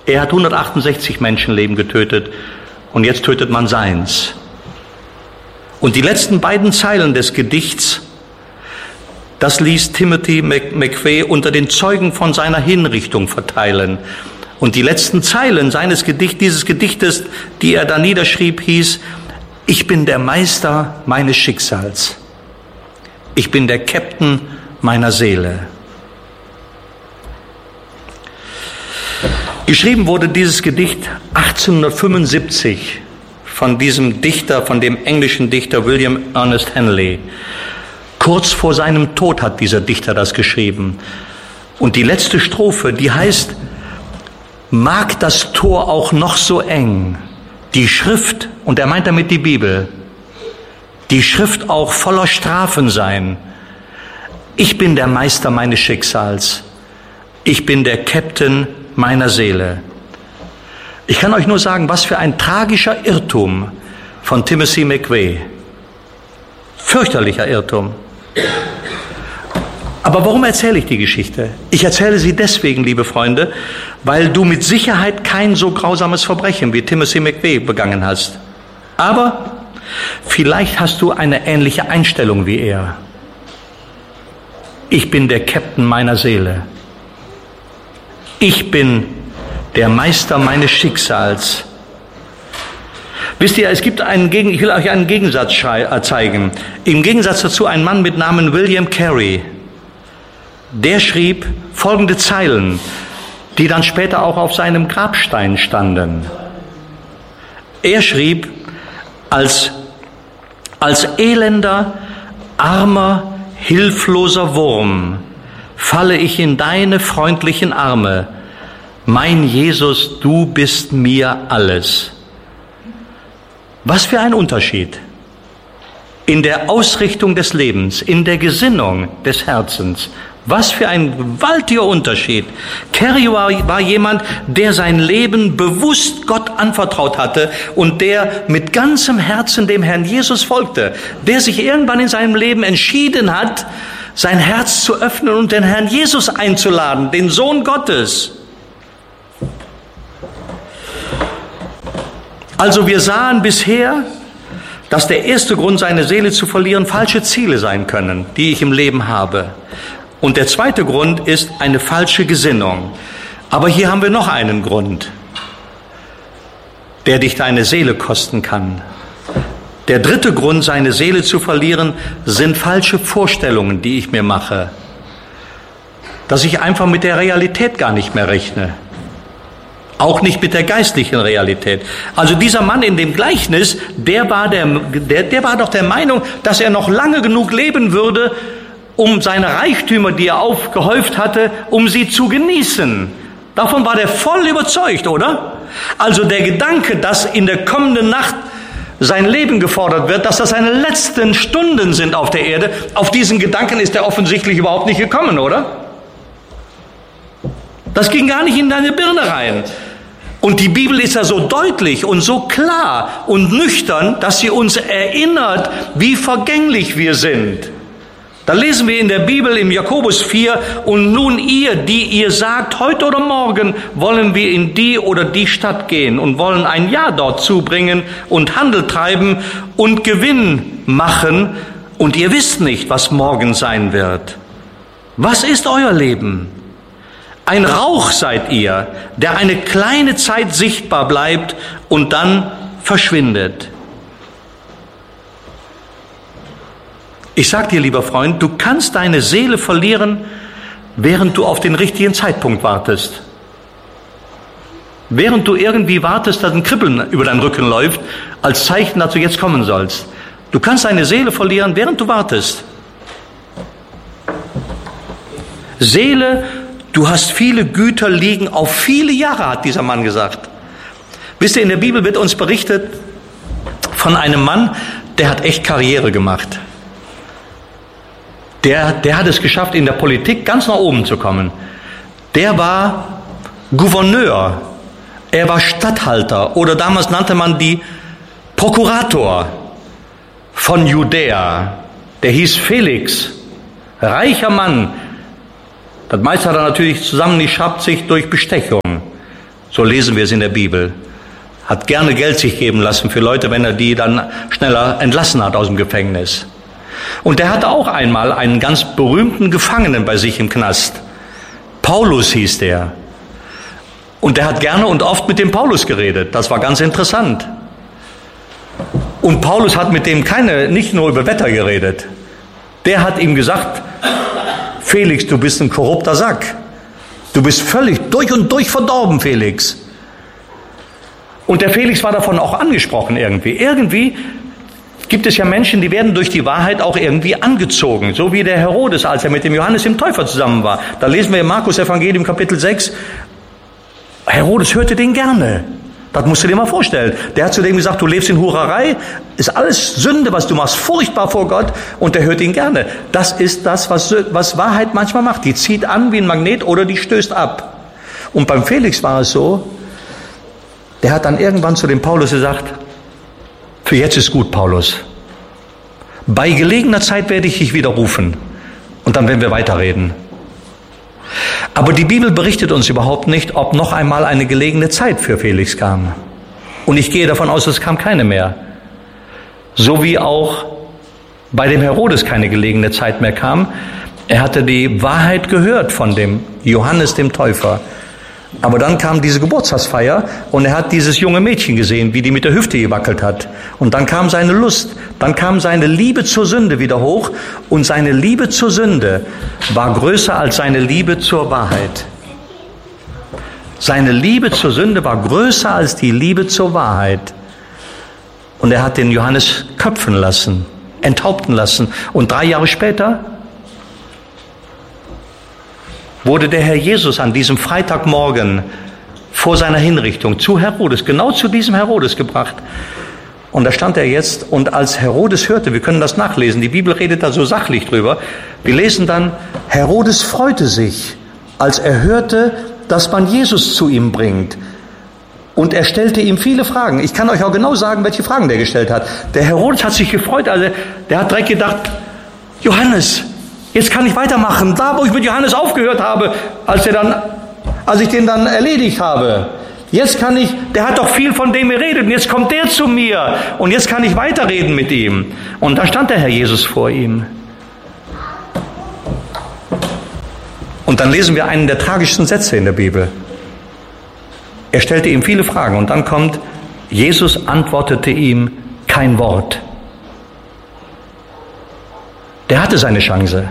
Er hat 168 Menschenleben getötet und jetzt tötet man seins. Und die letzten beiden Zeilen des Gedichts, das ließ Timothy McVeigh unter den Zeugen von seiner Hinrichtung verteilen. Und die letzten Zeilen dieses Gedichtes, die er da niederschrieb, hieß: Ich bin der Meister meines Schicksals. Ich bin der Captain meiner Seele. Geschrieben wurde dieses Gedicht 1875 von diesem Dichter, von dem englischen Dichter William Ernest Henley. Kurz vor seinem Tod hat dieser Dichter das geschrieben. Und die letzte Strophe, die heißt: Mag das Tor auch noch so eng, die Schrift, und er meint damit die Bibel, die Schrift auch voller Strafen sein. Ich bin der Meister meines Schicksals. Ich bin der Captain meiner Seele. Ich kann euch nur sagen, was für ein tragischer Irrtum von Timothy McVeigh. Fürchterlicher Irrtum. Aber warum erzähle ich die Geschichte? Ich erzähle sie deswegen, liebe Freunde, weil du mit Sicherheit kein so grausames Verbrechen wie Timothy McVeigh begangen hast. Aber vielleicht hast du eine ähnliche Einstellung wie er. Ich bin der Captain meiner Seele. Ich bin der Meister meines Schicksals. Wisst ihr, ich will euch einen Gegensatz zeigen. Im Gegensatz dazu ein Mann mit Namen William Carey. Der schrieb folgende Zeilen, die dann später auch auf seinem Grabstein standen. Er schrieb: Als elender, armer, hilfloser Wurm falle ich in deine freundlichen Arme. Mein Jesus, du bist mir alles. Was für ein Unterschied in der Ausrichtung des Lebens, in der Gesinnung des Herzens. Was für ein gewaltiger Unterschied. Carey war jemand, der sein Leben bewusst Gott anvertraut hatte und der mit ganzem Herzen dem Herrn Jesus folgte, der sich irgendwann in seinem Leben entschieden hat, sein Herz zu öffnen und den Herrn Jesus einzuladen, den Sohn Gottes. Also wir sahen bisher, dass der erste Grund, seine Seele zu verlieren, falsche Ziele sein können, die ich im Leben habe. Und der zweite Grund ist eine falsche Gesinnung. Aber hier haben wir noch einen Grund, der dich deine Seele kosten kann. Der dritte Grund, seine Seele zu verlieren, sind falsche Vorstellungen, die ich mir mache. Dass ich einfach mit der Realität gar nicht mehr rechne. Auch nicht mit der geistlichen Realität. Also dieser Mann in dem Gleichnis, der war doch der Meinung, dass er noch lange genug leben würde, um seine Reichtümer, die er aufgehäuft hatte, um sie zu genießen. Davon war der voll überzeugt, oder? Also der Gedanke, dass in der kommenden Nacht sein Leben gefordert wird, dass das seine letzten Stunden sind auf der Erde, auf diesen Gedanken ist er offensichtlich überhaupt nicht gekommen, oder? Das ging gar nicht in deine Birne rein. Und die Bibel ist ja so deutlich und so klar und nüchtern, dass sie uns erinnert, wie vergänglich wir sind. Da lesen wir in der Bibel im Jakobus 4: Und nun ihr, die ihr sagt, heute oder morgen wollen wir in die oder die Stadt gehen und wollen ein Jahr dort zubringen und Handel treiben und Gewinn machen, und ihr wisst nicht, was morgen sein wird. Was ist euer Leben? Ein Rauch seid ihr, der eine kleine Zeit sichtbar bleibt und dann verschwindet. Ich sag dir, lieber Freund, du kannst deine Seele verlieren, während du auf den richtigen Zeitpunkt wartest. Während du irgendwie wartest, dass ein Kribbeln über deinen Rücken läuft, als Zeichen, dass du jetzt kommen sollst. Du kannst deine Seele verlieren, während du wartest. Seele, du hast viele Güter liegen auf viele Jahre, hat dieser Mann gesagt. Wisst ihr, in der Bibel wird uns berichtet von einem Mann, der hat echt Karriere gemacht. Der hat es geschafft, in der Politik ganz nach oben zu kommen. Der war Gouverneur, er war Statthalter oder damals nannte man die Prokurator von Judäa. Der hieß Felix, reicher Mann. Das meiste hat er natürlich zusammengeschraubt sich durch Bestechung. So lesen wir es in der Bibel. Hat gerne Geld sich geben lassen für Leute, wenn er die dann schneller entlassen hat aus dem Gefängnis. Und der hatte auch einmal einen ganz berühmten Gefangenen bei sich im Knast. Paulus hieß der. Und der hat gerne und oft mit dem Paulus geredet. Das war ganz interessant. Und Paulus hat mit dem nicht nur über Wetter geredet. Der hat ihm gesagt, Felix, du bist ein korrupter Sack. Du bist völlig durch und durch verdorben, Felix. Und der Felix war davon auch angesprochen irgendwie. Irgendwie gibt es ja Menschen, die werden durch die Wahrheit auch irgendwie angezogen. So wie der Herodes, als er mit dem Johannes dem Täufer zusammen war. Da lesen wir im Markus Evangelium Kapitel 6, Herodes hörte den gerne. Das musst du dir mal vorstellen. Der hat zu dem gesagt, du lebst in Hurerei, ist alles Sünde, was du machst, furchtbar vor Gott, und der hört ihn gerne. Das ist das, was Wahrheit manchmal macht. Die zieht an wie ein Magnet oder die stößt ab. Und beim Felix war es so, der hat dann irgendwann zu dem Paulus gesagt, für jetzt ist gut, Paulus. Bei gelegener Zeit werde ich dich wieder rufen und dann werden wir weiterreden. Aber die Bibel berichtet uns überhaupt nicht, ob noch einmal eine gelegene Zeit für Felix kam. Und ich gehe davon aus, es kam keine mehr. So wie auch bei dem Herodes keine gelegene Zeit mehr kam. Er hatte die Wahrheit gehört von dem Johannes dem Täufer. Aber dann kam diese Geburtstagsfeier und er hat dieses junge Mädchen gesehen, wie die mit der Hüfte gewackelt hat. Und dann kam seine Lust, dann kam seine Liebe zur Sünde wieder hoch. Und seine Liebe zur Sünde war größer als seine Liebe zur Wahrheit. Seine Liebe zur Sünde war größer als die Liebe zur Wahrheit. Und er hat den Johannes köpfen lassen, enthaupten lassen. Und 3 Jahre später wurde der Herr Jesus an diesem Freitagmorgen vor seiner Hinrichtung zu Herodes, genau zu diesem Herodes gebracht. Und da stand er jetzt, und als Herodes hörte, wir können das nachlesen, die Bibel redet da so sachlich drüber, wir lesen dann, Herodes freute sich, als er hörte, dass man Jesus zu ihm bringt. Und er stellte ihm viele Fragen. Ich kann euch auch genau sagen, welche Fragen der gestellt hat. Der Herodes hat sich gefreut, also der hat direkt gedacht, Johannes, jetzt kann ich weitermachen, da wo ich mit Johannes aufgehört habe, als ich den dann erledigt habe. Jetzt kann ich, der hat doch viel von dem geredet, und jetzt kommt der zu mir und jetzt kann ich weiterreden mit ihm. Und da stand der Herr Jesus vor ihm. Und dann lesen wir einen der tragischsten Sätze in der Bibel. Er stellte ihm viele Fragen und dann kommt, Jesus antwortete ihm kein Wort. Der hatte seine Chance.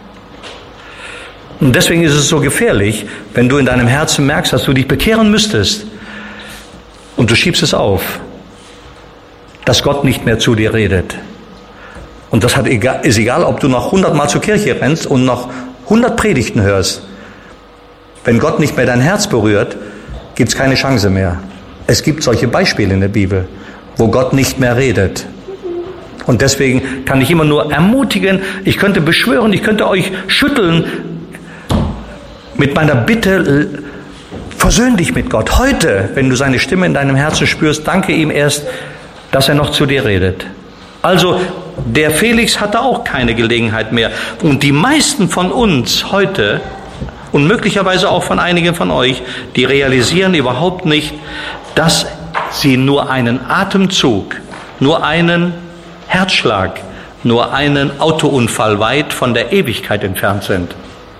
Und deswegen ist es so gefährlich, wenn du in deinem Herzen merkst, dass du dich bekehren müsstest und du schiebst es auf, dass Gott nicht mehr zu dir redet. Und das ist egal, ob du noch 100 Mal zur Kirche rennst und noch 100 Predigten hörst. Wenn Gott nicht mehr dein Herz berührt, gibt es keine Chance mehr. Es gibt solche Beispiele in der Bibel, wo Gott nicht mehr redet. Und deswegen kann ich immer nur ermutigen, ich könnte beschwören, ich könnte euch schütteln mit meiner Bitte, versöhn dich mit Gott. Heute, wenn du seine Stimme in deinem Herzen spürst, danke ihm erst, dass er noch zu dir redet. Also, der Felix hatte auch keine Gelegenheit mehr. Und die meisten von uns heute, und möglicherweise auch von einigen von euch, die realisieren überhaupt nicht, dass sie nur einen Atemzug, nur einen Herzschlag, nur einen Autounfall weit von der Ewigkeit entfernt sind.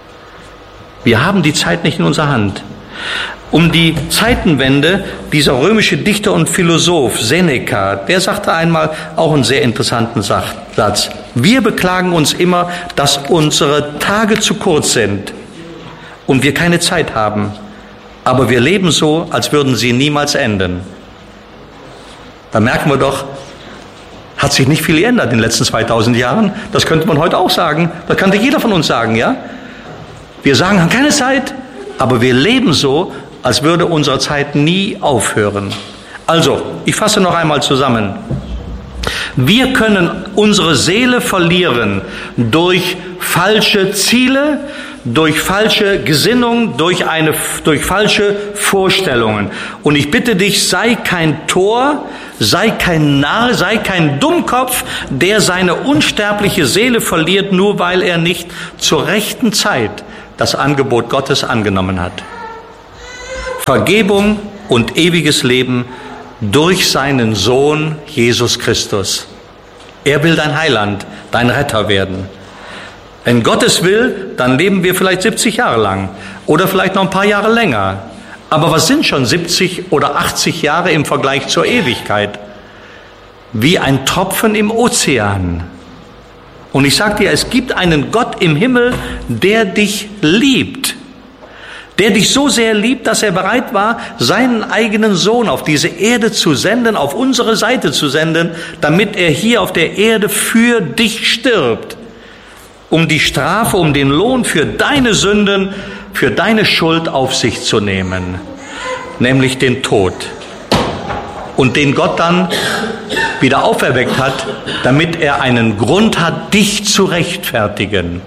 Wir haben die Zeit nicht in unserer Hand. Um die Zeitenwende, dieser römische Dichter und Philosoph Seneca, der sagte einmal auch einen sehr interessanten Satz. Wir beklagen uns immer, dass unsere Tage zu kurz sind und wir keine Zeit haben. Aber wir leben so, als würden sie niemals enden. Da merken wir doch, hat sich nicht viel geändert in den letzten 2000 Jahren. Das könnte man heute auch sagen. Das könnte jeder von uns sagen, ja? Wir sagen, haben keine Zeit, aber wir leben so, als würde unsere Zeit nie aufhören. Also, ich fasse noch einmal zusammen. Wir können unsere Seele verlieren durch falsche Ziele, durch falsche Gesinnung, durch falsche Vorstellungen. Und ich bitte dich, sei kein Tor, sei kein Narr, sei kein Dummkopf, der seine unsterbliche Seele verliert, nur weil er nicht zur rechten Zeit das Angebot Gottes angenommen hat. Vergebung und ewiges Leben durch seinen Sohn Jesus Christus. Er will dein Heiland, dein Retter werden. Wenn Gott es will, dann leben wir vielleicht 70 Jahre lang oder vielleicht noch ein paar Jahre länger. Aber was sind schon 70 oder 80 Jahre im Vergleich zur Ewigkeit? Wie ein Tropfen im Ozean. Und ich sage dir, es gibt einen Gott im Himmel, der dich liebt. Der dich so sehr liebt, dass er bereit war, seinen eigenen Sohn auf diese Erde zu senden, auf unsere Seite zu senden, damit er hier auf der Erde für dich stirbt. Um die Strafe, um den Lohn für deine Sünden, für deine Schuld auf sich zu nehmen. Nämlich den Tod. Und den Gott dann wieder auferweckt hat, damit er einen Grund hat, dich zu rechtfertigen.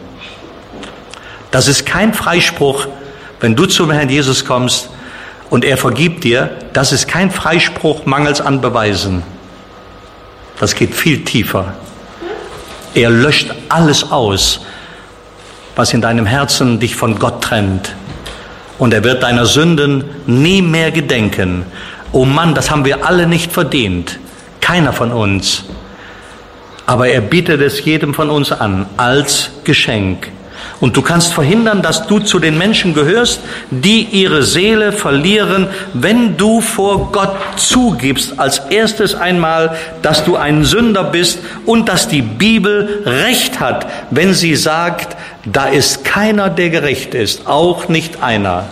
Das ist kein Freispruch, wenn du zum Herrn Jesus kommst und er vergibt dir. Das ist kein Freispruch mangels an Beweisen. Das geht viel tiefer. Er löscht alles aus, was in deinem Herzen dich von Gott trennt. Und er wird deiner Sünden nie mehr gedenken. Oh Mann, das haben wir alle nicht verdient. Keiner von uns. Aber er bietet es jedem von uns an, als Geschenk. Und du kannst verhindern, dass du zu den Menschen gehörst, die ihre Seele verlieren, wenn du vor Gott zugibst, als erstes einmal, dass du ein Sünder bist und dass die Bibel Recht hat, wenn sie sagt, da ist keiner, der gerecht ist, auch nicht einer.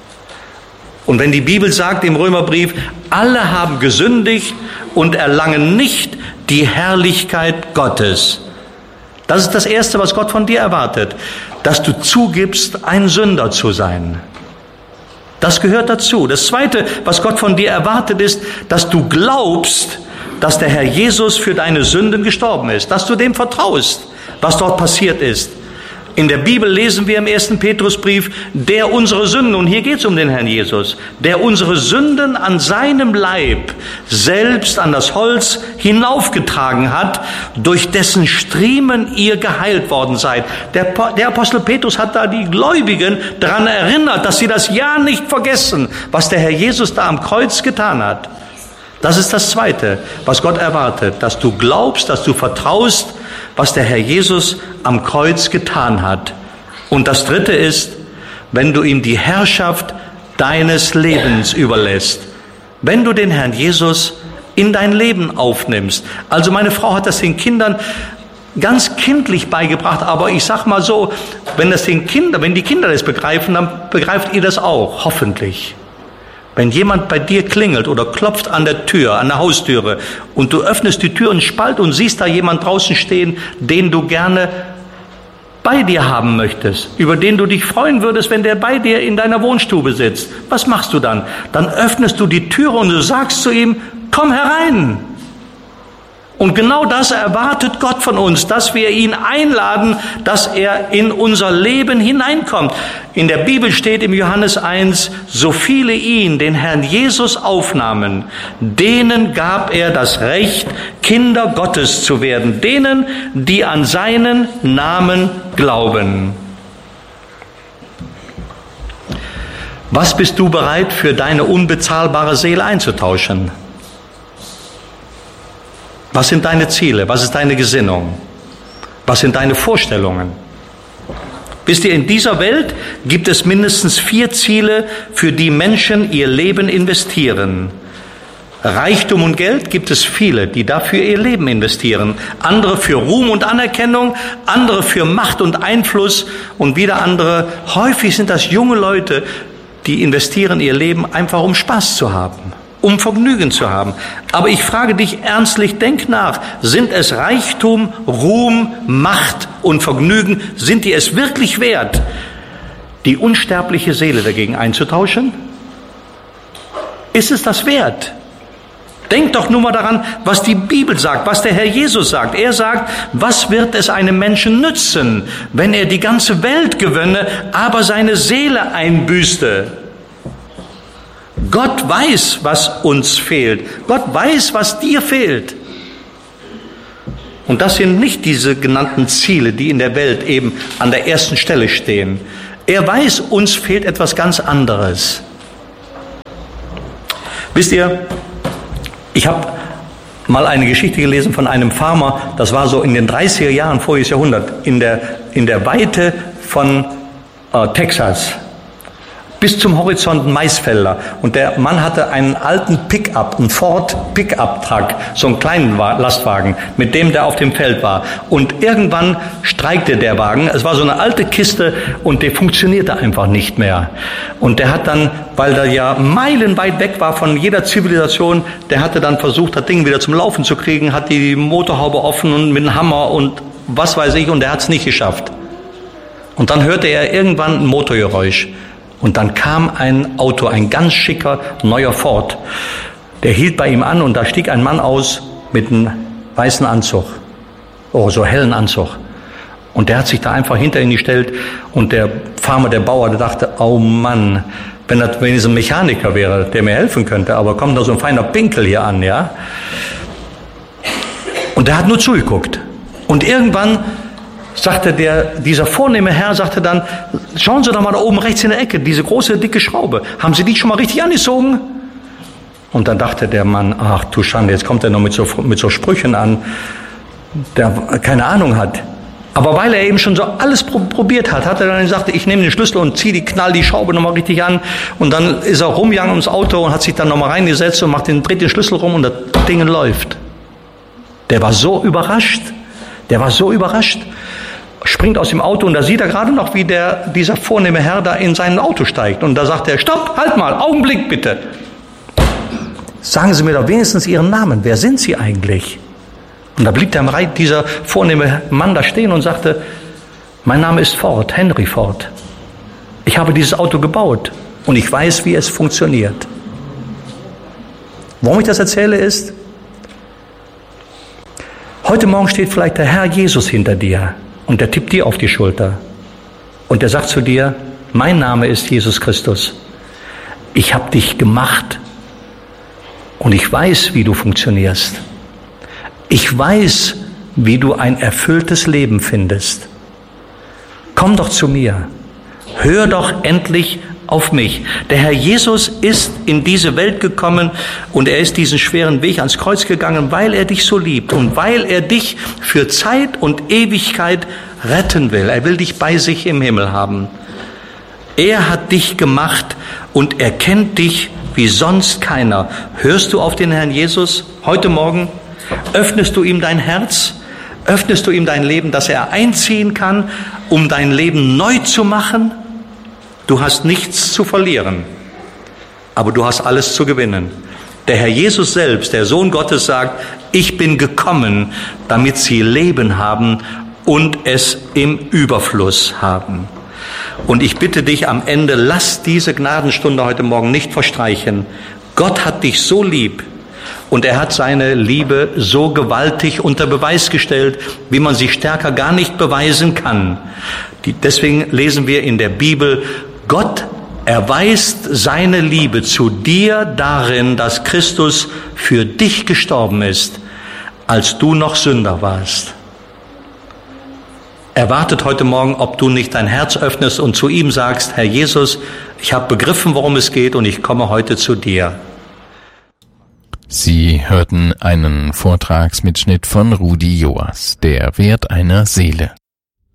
Und wenn die Bibel sagt im Römerbrief, alle haben gesündigt und erlangen nicht die Herrlichkeit Gottes. Das ist das Erste, was Gott von dir erwartet, dass du zugibst, ein Sünder zu sein. Das gehört dazu. Das Zweite, was Gott von dir erwartet, ist, dass du glaubst, dass der Herr Jesus für deine Sünden gestorben ist, dass du dem vertraust, was dort passiert ist. In der Bibel lesen wir im 1. Petrusbrief, der unsere Sünden, und hier geht es um den Herrn Jesus, der unsere Sünden an seinem Leib selbst an das Holz hinaufgetragen hat, durch dessen Striemen ihr geheilt worden seid. Der Apostel Petrus hat da die Gläubigen daran erinnert, dass sie das ja nicht vergessen, was der Herr Jesus da am Kreuz getan hat. Das ist das Zweite, was Gott erwartet, dass du glaubst, dass du vertraust, was der Herr Jesus am Kreuz getan hat. Und das Dritte ist, wenn du ihm die Herrschaft deines Lebens überlässt. Wenn du den Herrn Jesus in dein Leben aufnimmst. Also meine Frau hat das den Kindern ganz kindlich beigebracht, aber ich sag mal so, wenn die Kinder das begreifen, dann begreift ihr das auch, hoffentlich. Wenn jemand bei dir klingelt oder klopft an der Tür, an der Haustüre und du öffnest die Tür einen Spalt und siehst da jemand draußen stehen, den du gerne bei dir haben möchtest, über den du dich freuen würdest, wenn der bei dir in deiner Wohnstube sitzt. Was machst du dann? Dann öffnest du die Türe und du sagst zu ihm, komm herein. Und genau das erwartet Gott von uns, dass wir ihn einladen, dass er in unser Leben hineinkommt. In der Bibel steht im Johannes 1, so viele ihn, den Herrn Jesus, aufnahmen, denen gab er das Recht, Kinder Gottes zu werden, denen, die an seinen Namen glauben. Was bist du bereit, für deine unbezahlbare Seele einzutauschen? Was sind deine Ziele? Was ist deine Gesinnung? Was sind deine Vorstellungen? Wisst ihr, in dieser Welt gibt es mindestens 4 Ziele, für die Menschen ihr Leben investieren. Reichtum und Geld gibt es viele, die dafür ihr Leben investieren. Andere für Ruhm und Anerkennung, andere für Macht und Einfluss und wieder andere, häufig sind das junge Leute, die investieren ihr Leben einfach, um Spaß zu haben, um Vergnügen zu haben. Aber ich frage dich ernstlich, denk nach, sind es Reichtum, Ruhm, Macht und Vergnügen, sind die es wirklich wert, die unsterbliche Seele dagegen einzutauschen? Ist es das wert? Denk doch nur mal daran, was die Bibel sagt, was der Herr Jesus sagt. Er sagt, was wird es einem Menschen nützen, wenn er die ganze Welt gewönne, aber seine Seele einbüßte? Gott weiß, was uns fehlt. Gott weiß, was dir fehlt. Und das sind nicht diese genannten Ziele, die in der Welt eben an der ersten Stelle stehen. Er weiß, uns fehlt etwas ganz anderes. Wisst ihr, ich habe mal eine Geschichte gelesen von einem Farmer, das war so in den 30er Jahren voriges Jahrhundert, in der Weite von Texas. Bis zum Horizont Maisfelder. Und der Mann hatte einen alten Pickup, einen Ford Pickup-Truck, so einen kleinen Lastwagen, mit dem der auf dem Feld war. Und irgendwann streikte der Wagen. Es war so eine alte Kiste und der funktionierte einfach nicht mehr. Und der hat dann, weil der ja meilenweit weg war von jeder Zivilisation, der hatte dann versucht, das Ding wieder zum Laufen zu kriegen, hat die Motorhaube offen und mit einem Hammer und was weiß ich, und der hat es nicht geschafft. Und dann hörte er irgendwann ein Motorgeräusch. Und dann kam ein Auto, ein ganz schicker, neuer Ford. Der hielt bei ihm an und da stieg ein Mann aus mit einem weißen Anzug. Oh, so hellen Anzug. Und der hat sich da einfach hinter ihn gestellt und der Farmer, der Bauer, der dachte, oh Mann, wenn das wenigstens ein Mechaniker wäre, der mir helfen könnte, aber kommt da so ein feiner Pinkel hier an, ja? Und der hat nur zugeguckt. Und irgendwann sagte dieser vornehme Herr, sagte dann, schauen Sie doch mal da oben rechts in der Ecke, diese große, dicke Schraube. Haben Sie die schon mal richtig angezogen? Und dann dachte der Mann, ach du Schande, jetzt kommt er noch mit so Sprüchen an, der keine Ahnung hat. Aber weil er eben schon so alles probiert hat, hat er dann gesagt, ich nehme den Schlüssel und knall die Schraube nochmal richtig an. Und dann ist er rumgegangen ums Auto und hat sich dann nochmal reingesetzt und dreht den Schlüssel rum und das Ding läuft. Der war so überrascht. Springt aus dem Auto und da sieht er gerade noch, wie dieser vornehme Herr da in sein Auto steigt. Und da sagt er, stopp, halt mal, Augenblick bitte. Sagen Sie mir doch wenigstens Ihren Namen. Wer sind Sie eigentlich? Und da blieb dieser vornehme Mann da stehen und sagte, mein Name ist Ford, Henry Ford. Ich habe dieses Auto gebaut und ich weiß, wie es funktioniert. Warum ich das erzähle ist, heute Morgen steht vielleicht der Herr Jesus hinter dir. Und der tippt dir auf die Schulter. Und der sagt zu dir, mein Name ist Jesus Christus. Ich habe dich gemacht. Und ich weiß, wie du funktionierst. Ich weiß, wie du ein erfülltes Leben findest. Komm doch zu mir. Hör doch endlich auf mich. Der Herr Jesus ist in diese Welt gekommen und er ist diesen schweren Weg ans Kreuz gegangen, weil er dich so liebt und weil er dich für Zeit und Ewigkeit retten will. Er will dich bei sich im Himmel haben. Er hat dich gemacht und er kennt dich wie sonst keiner. Hörst du auf den Herrn Jesus heute Morgen? Öffnest du ihm dein Herz? Öffnest du ihm dein Leben, dass er einziehen kann, um dein Leben neu zu machen? Du hast nichts zu verlieren, aber du hast alles zu gewinnen. Der Herr Jesus selbst, der Sohn Gottes, sagt, ich bin gekommen, damit sie Leben haben und es im Überfluss haben. Und ich bitte dich am Ende, lass diese Gnadenstunde heute Morgen nicht verstreichen. Gott hat dich so lieb und er hat seine Liebe so gewaltig unter Beweis gestellt, wie man sie stärker gar nicht beweisen kann. Deswegen lesen wir in der Bibel, Gott erweist seine Liebe zu dir darin, dass Christus für dich gestorben ist, als du noch Sünder warst. Er wartet heute Morgen, ob du nicht dein Herz öffnest und zu ihm sagst, Herr Jesus, ich habe begriffen, worum es geht und ich komme heute zu dir. Sie hörten einen Vortragsmitschnitt von Rudi Joas, Der Wert einer Seele.